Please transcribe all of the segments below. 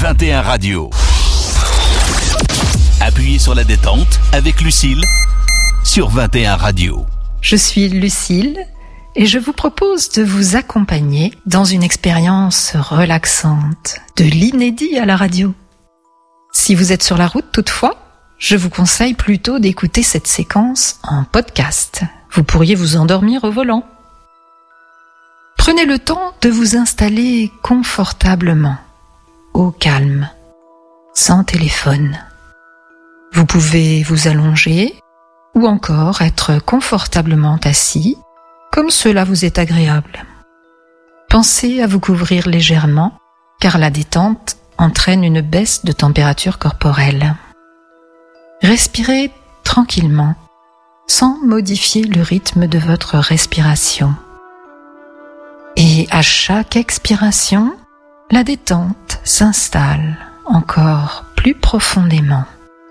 21 Radio. Appuyez sur la détente avec Lucille sur 21 Radio. Je suis Lucille et je vous propose de vous accompagner dans une expérience relaxante, de l'inédit à la radio. Si vous êtes sur la route toutefois, je vous conseille plutôt d'écouter cette séquence en podcast. Vous pourriez vous endormir au volant. Prenez le temps de vous installer confortablement, au calme, sans téléphone. Vous pouvez vous allonger ou encore être confortablement assis, comme cela vous est agréable. Pensez à vous couvrir légèrement, car la détente entraîne une baisse de température corporelle. Respirez tranquillement, sans modifier le rythme de votre respiration. Et à chaque expiration, la détente s'installe encore plus profondément.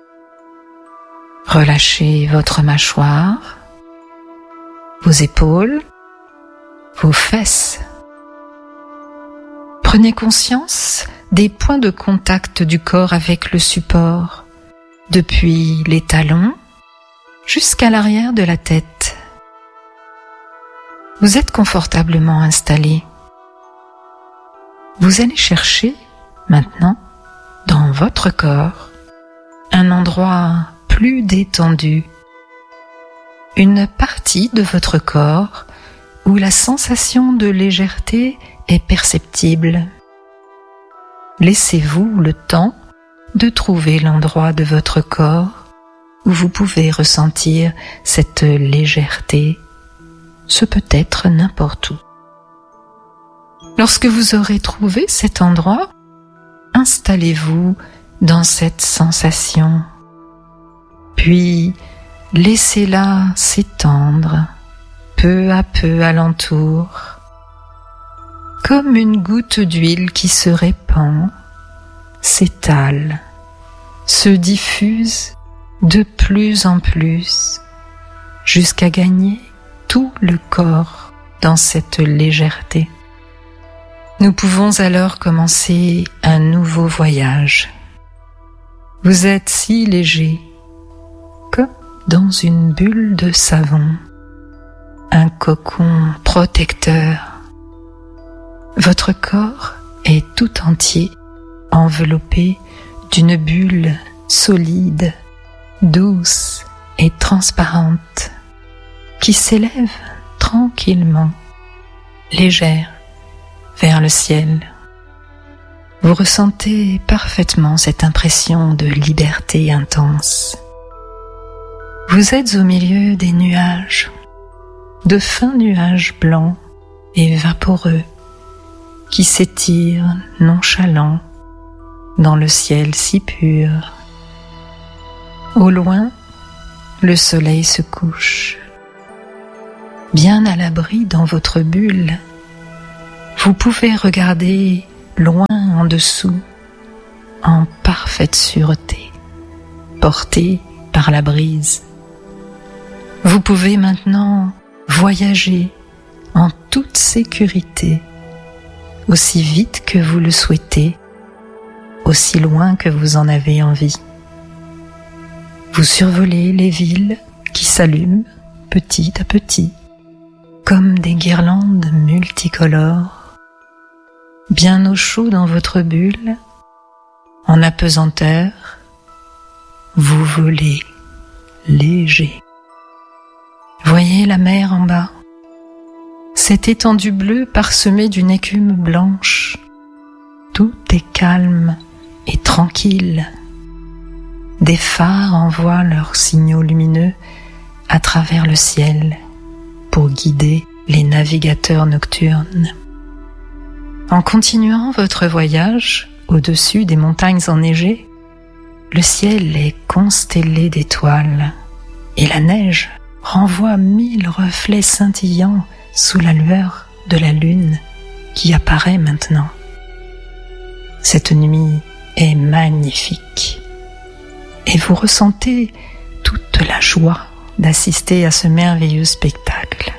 Relâchez votre mâchoire, vos épaules, vos fesses. Prenez conscience des points de contact du corps avec le support, depuis les talons jusqu'à l'arrière de la tête. Vous êtes confortablement installé. Vous allez chercher maintenant, dans votre corps, un endroit plus détendu, une partie de votre corps où la sensation de légèreté est perceptible. Laissez-vous le temps de trouver l'endroit de votre corps où vous pouvez ressentir cette légèreté. Ce peut être n'importe où. Lorsque vous aurez trouvé cet endroit, installez-vous dans cette sensation. Puis, laissez-la s'étendre peu à peu alentour, comme une goutte d'huile qui se répand, s'étale, se diffuse de plus en plus, jusqu'à gagner tout le corps dans cette légèreté. Nous pouvons alors commencer un nouveau voyage. Vous êtes si léger, comme dans une bulle de savon, un cocon protecteur. Votre corps est tout entier enveloppé d'une bulle solide, douce et transparente, qui s'élève tranquillement, légère, vers le ciel. Vous ressentez parfaitement cette impression de liberté intense. Vous êtes au milieu des nuages, de fins nuages blancs et vaporeux, qui s'étirent nonchalants dans le ciel si pur. Au loin, le soleil se couche. Bien à l'abri dans votre bulle, vous pouvez regarder loin en dessous, en parfaite sûreté, porté par la brise. Vous pouvez maintenant voyager en toute sécurité, aussi vite que vous le souhaitez, aussi loin que vous en avez envie. Vous survolez les villes qui s'allument petit à petit, comme des guirlandes multicolores. Bien au chaud dans votre bulle, en apesanteur, vous volez léger. Voyez la mer en bas, cette étendue bleue parsemée d'une écume blanche. Tout est calme et tranquille. Des phares envoient leurs signaux lumineux à travers le ciel pour guider les navigateurs nocturnes. En continuant votre voyage au-dessus des montagnes enneigées, le ciel est constellé d'étoiles et la neige renvoie 1000 reflets scintillants sous la lueur de la lune qui apparaît maintenant. Cette nuit est magnifique et vous ressentez toute la joie d'assister à ce merveilleux spectacle.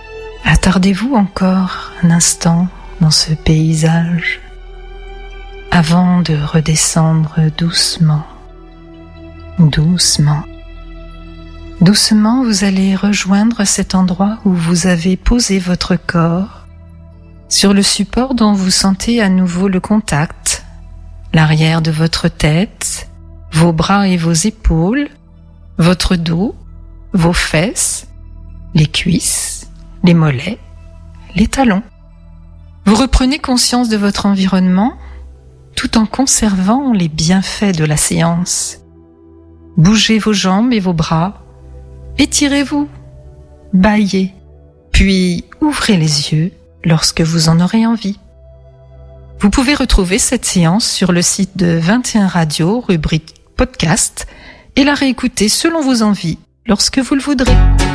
Attardez-vous encore un instant dans ce paysage. avant de redescendre doucement, doucement. Doucement, vous allez rejoindre cet endroit où vous avez posé votre corps sur le support dont vous sentez à nouveau le contact, l'arrière de votre tête, vos bras et vos épaules, votre dos, vos fesses, les cuisses, les mollets, les talons. Vous reprenez conscience de votre environnement tout en conservant les bienfaits de la séance. Bougez vos jambes et vos bras, étirez-vous, bâillez, puis ouvrez les yeux lorsque vous en aurez envie. Vous pouvez retrouver cette séance sur le site de 21 Radio, rubrique podcast, et la réécouter selon vos envies lorsque vous le voudrez.